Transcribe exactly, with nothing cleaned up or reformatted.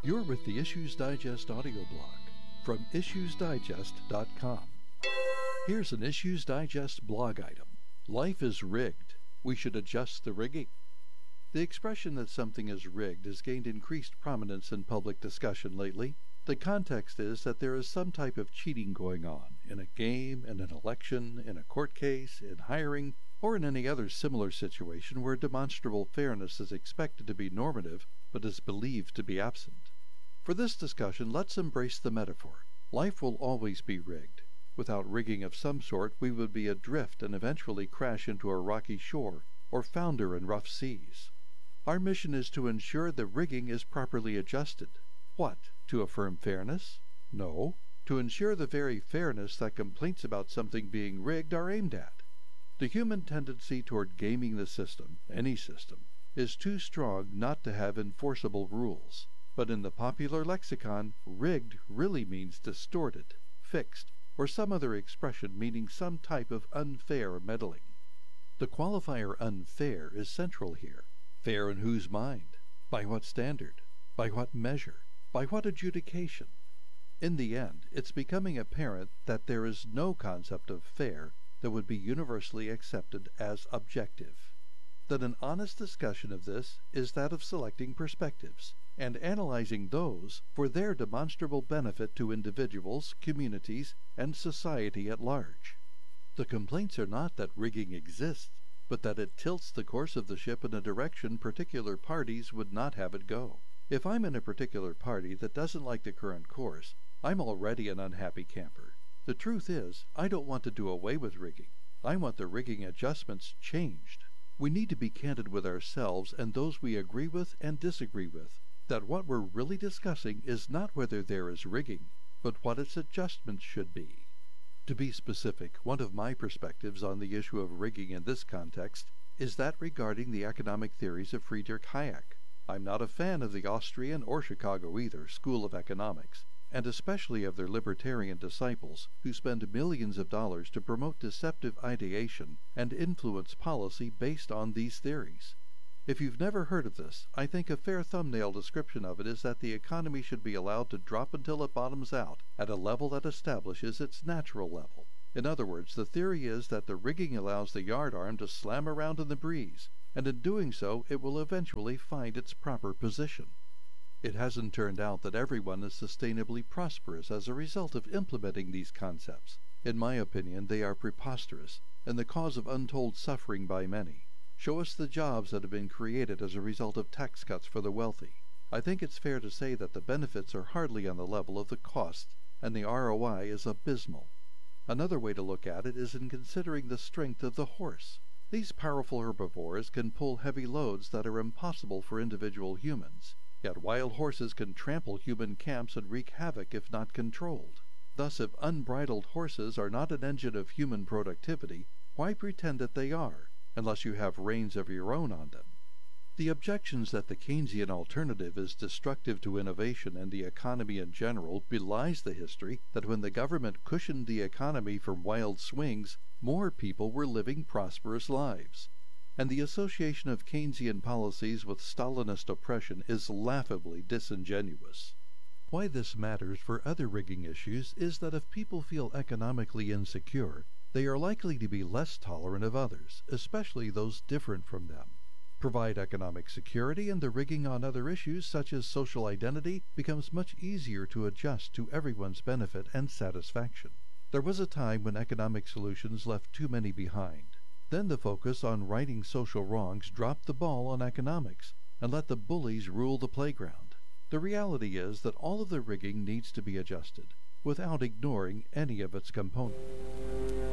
You're with the Issues Digest audio blog from issues digest dot com. Here's an Issues Digest blog item. Life is rigged. We should adjust the rigging. The expression that something is rigged has gained increased prominence in public discussion lately. The context is that there is some type of cheating going on in a game, in an election, in a court case, in hiring, or in any other similar situation where demonstrable fairness is expected to be normative but is believed to be absent. For this discussion, let's embrace the metaphor. Life will always be rigged. Without rigging of some sort, we would be adrift and eventually crash into a rocky shore or founder in rough seas. Our mission is to ensure the rigging is properly adjusted. What? To affirm fairness? No. To ensure the very fairness that complaints about something being rigged are aimed at. The human tendency toward gaming the system, any system, is too strong not to have enforceable rules. But in the popular lexicon, rigged really means distorted, fixed, or some other expression meaning some type of unfair meddling. The qualifier unfair is central here. Fair in whose mind? By what standard? By what measure? By what adjudication? In the end, it's becoming apparent that there is no concept of fair that would be universally accepted as objective. That an honest discussion of this is that of selecting perspectives and analyzing those for their demonstrable benefit to individuals, communities, and society at large. The complaints are not that rigging exists, but that it tilts the course of the ship in a direction particular parties would not have it go. If I'm in a particular party that doesn't like the current course, I'm already an unhappy camper. The truth is, I don't want to do away with rigging. I want the rigging adjustments changed. We need to be candid with ourselves and those we agree with and disagree with, that what we're really discussing is not whether there is rigging, but what its adjustments should be. To be specific, one of my perspectives on the issue of rigging in this context is that regarding the economic theories of Friedrich Hayek. I'm not a fan of the Austrian or Chicago either school of economics, and especially of their libertarian disciples who spend millions of dollars to promote deceptive ideation and influence policy based on these theories. If you've never heard of this, I think a fair thumbnail description of it is that the economy should be allowed to drop until it bottoms out at a level that establishes its natural level. In other words, the theory is that the rigging allows the yardarm to slam around in the breeze, and in doing so it will eventually find its proper position. It hasn't turned out that everyone is sustainably prosperous as a result of implementing these concepts. In my opinion, they are preposterous and the cause of untold suffering by many. Show us the jobs that have been created as a result of tax cuts for the wealthy. I think it's fair to say that the benefits are hardly on the level of the costs, and the R O I is abysmal. Another way to look at it is in considering the strength of the horse. These powerful herbivores can pull heavy loads that are impossible for individual humans, yet wild horses can trample human camps and wreak havoc if not controlled. Thus, if unbridled horses are not an engine of human productivity, why pretend that they are, unless you have reins of your own on them? The objections that the Keynesian alternative is destructive to innovation and the economy in general belies the history that when the government cushioned the economy from wild swings, more people were living prosperous lives. And the association of Keynesian policies with Stalinist oppression is laughably disingenuous. Why this matters for other rigging issues is that if people feel economically insecure, they are likely to be less tolerant of others, especially those different from them. Provide economic security, and the rigging on other issues such as social identity becomes much easier to adjust to everyone's benefit and satisfaction. There was a time when economic solutions left too many behind. Then the focus on righting social wrongs dropped the ball on economics and let the bullies rule the playground. The reality is that all of the rigging needs to be adjusted, without ignoring any of its components.